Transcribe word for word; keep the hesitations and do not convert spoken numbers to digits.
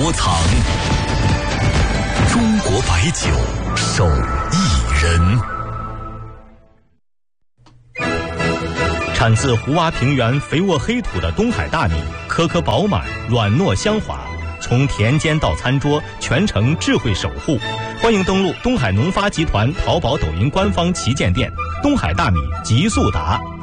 国藏。中国白酒，手艺人。产自胡洼平原肥沃黑土的东海大米，颗颗饱满，软糯香滑，从田间到餐桌，全程智慧守护。欢迎登录东海农发集团淘宝、抖音官方旗舰店“东海大米极速达”。